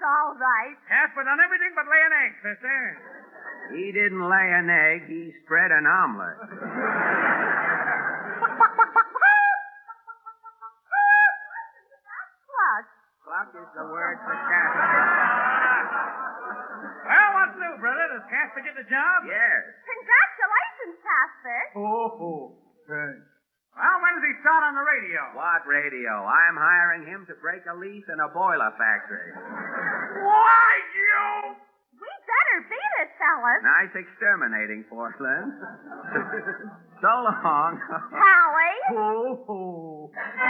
all right. Casper done everything but lay an egg, sister. He didn't lay an egg. He spread an omelet. Cluck. Cluck is the word for Casper. Well, what's new, brother? Does Casper get the job? Yes. Congratulations, Casper. Oh, thanks. Well, when does he start on the radio? What radio? I'm hiring him to break a leaf in a boiler factory. Why, you? We better beat it, fellas. Nice exterminating, Portland. So long. Hallie. Oh.